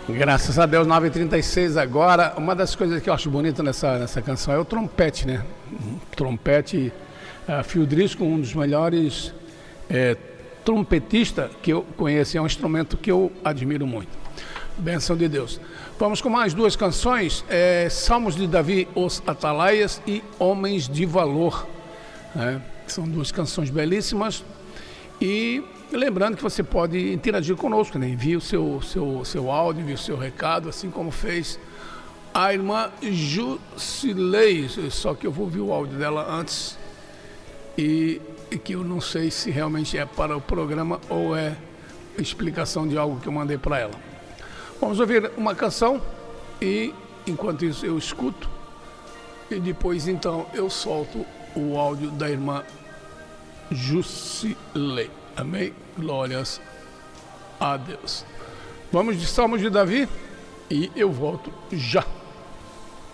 Graças a Deus, 9h36 agora. Uma das coisas que eu acho bonita nessa canção é o trompete, né? Trompete, Phil Driscoll, um dos melhores trompetistas que eu conheço. É um instrumento que eu admiro muito. Bênção de Deus. Vamos com mais duas canções, Salmos de Davi, Os Atalaias e Homens de Valor, né? São duas canções belíssimas. E lembrando que você pode interagir conosco, né? Envie o seu áudio, envie o seu recado, assim como fez a irmã Jusilei. Só que eu vou ouvir o áudio dela antes e que eu não sei se realmente é para o programa ou é explicação de algo que eu mandei para ela. Vamos ouvir uma canção e enquanto isso eu escuto e depois então eu solto o áudio da irmã Jusilei. Amém? Glórias a Deus. Vamos de Salmos de Davi e eu volto já.